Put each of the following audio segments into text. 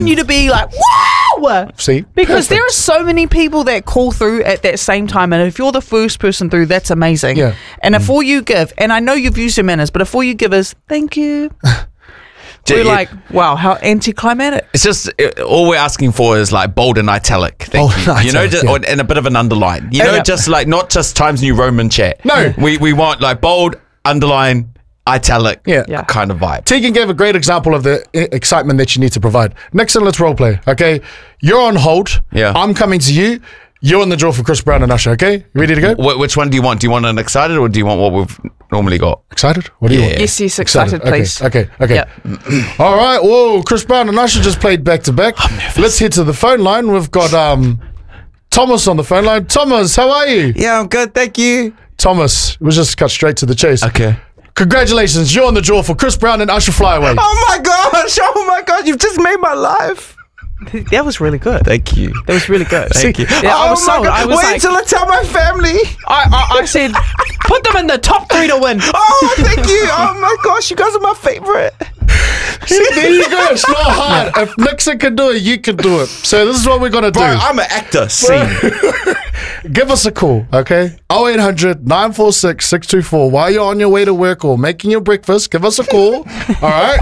you to be like, wow! See? Because there are Perfect. so many people that call through at that same time, and if you're the first person through, that's amazing. Yeah. And if all you give, and I know you've used your manners, but if all you give is thank you, we're like, wow, how anticlimactic. It's just all we're asking for is like bold and italic. Bold Thank you. and You know, italic, just, yeah. and a bit of an underline. You know, Yeah. just like not just Times New Roman chat. No. we want like bold, underline, italic, Yeah. kind of vibe. Tegan gave a great example of the excitement that you need to provide. Nixon, let's role play, okay? You're on hold. Yeah. I'm coming to you. You're in the draw for Chris Brown and Usher, okay? Ready to go? Which one do you want? Do you want an excited or do you want what we've normally got? Excited? What do you want? Yes, excited, please. Okay. Yep. All right. Whoa, Chris Brown and Usher just played back to back. Let's head to the phone line. We've got Thomas on the phone line. Thomas, how are you? Yeah, I'm good. Thank you. Thomas, we'll just cut straight to the chase. Okay. Congratulations, you're on the draw for Chris Brown and Usher Fly Away. Oh my gosh, you've just made my life. That was really good. Thank you. That was really good. Thank you. Yeah, I was sold. I was Wait like, until I tell my family. I said, put them in the top 3 to win. Oh, thank you. Oh my gosh, you guys are my favorite. See, there you go. It's not hard. If Nixon can do it, you can do it. So this is what we're going to do. Bro, I'm an actor. Give us a call, okay? 0800 946 624. While you're on your way to work or making your breakfast, give us a call. All right?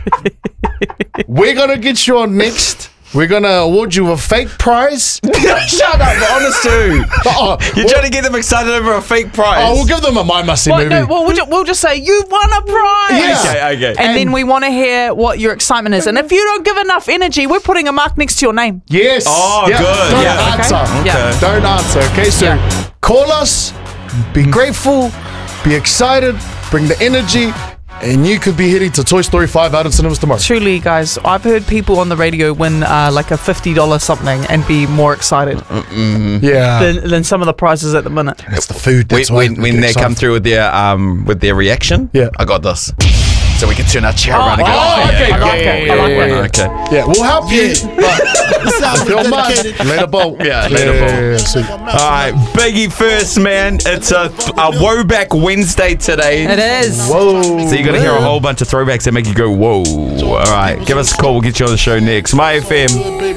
We're going to get you on next. We're going to award you a fake prize. Shut up, honest too. You're trying to get them excited over a fake prize. Oh, we'll give them a My Musty Well, movie. no, well, we'll just say, you won a prize. Yeah. Okay. And then we want to hear what your excitement is. And if you don't give enough energy, we're putting a mark next to your name. Yes. Oh, Yeah, good. Don't Yeah. answer. Okay. Yeah. Don't answer. Okay, so Yeah. call us, be grateful, be excited, bring the energy, and you could be heading to Toy Story 5 out in cinemas tomorrow. Truly, guys, I've heard people on the radio win like a $50 something and be more excited Yeah. than some of the prizes at the minute. It's the food. That's why when we get they come excited. through with their reaction, Yeah. I got this. So we can turn our chair around and go. Oh, okay. I like it. I like it. Okay. Yeah, we'll help you. But if you're mad, later bolt. Yeah, later bolt. sweet. All right, Biggie first, man. It's a Woback Wednesday today. It is. Whoa. So you're going to hear a whole bunch of throwbacks that make you go, whoa. All right, give us a call. We'll get you on the show next. My FM.